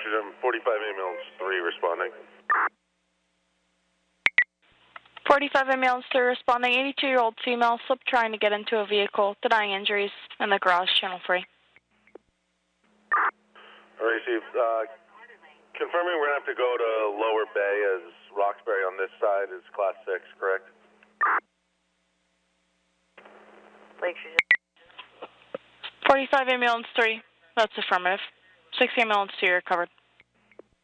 Oxygen 45 ambulance 3 responding. 45 ambulance 3 responding. 82-year-old female slipped trying to get into a vehicle, denying injuries in the garage, channel 3. Received. Confirming we're going to have to go to Lower Bay as Roxbury on this side is class 6, correct? Lakeshore. 45 ambulance 3, that's affirmative. 6 ambulance 2 recovered.